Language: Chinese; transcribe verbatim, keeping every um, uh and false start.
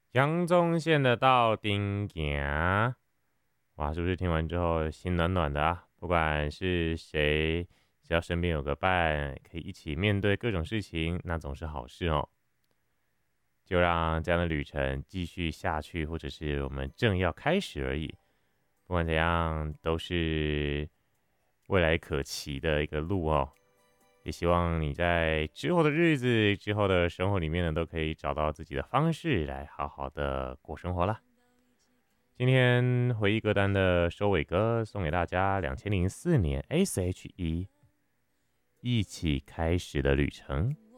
阳宗县的到顶行，哇，是不是听完之后心暖暖的啊？不管是谁，只要身边有个伴，可以一起面对各种事情，那总是好事哦。就让这样的旅程继续下去，或者是我们正要开始而已。不管怎样，都是未来可期的一个路哦。也希望你在之后的日子、之后的生活里面呢，都可以找到自己的方式来好好的过生活啦。今天回忆歌单的收尾歌送给大家，两千零四年 S H E 一起开始的旅程。